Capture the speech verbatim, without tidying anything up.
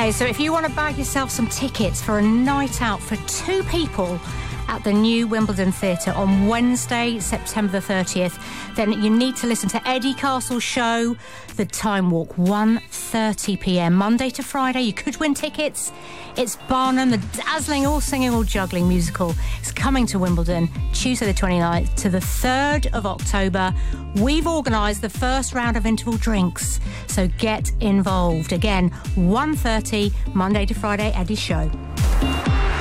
Hey, so if you want to bag yourself some tickets for a night out for two people at the new Wimbledon Theatre on Wednesday, September the thirtieth, then you need to listen to Eddie Castle's show, The Time Walk, one thirty p m, Monday to Friday. You could win tickets. It's Barnum, the dazzling, all singing, all juggling musical. It's coming to Wimbledon Tuesday the twenty-ninth to the third of October. We've organised the first round of interval drinks, so get involved. Again, one thirty, Monday to Friday, Eddie's show.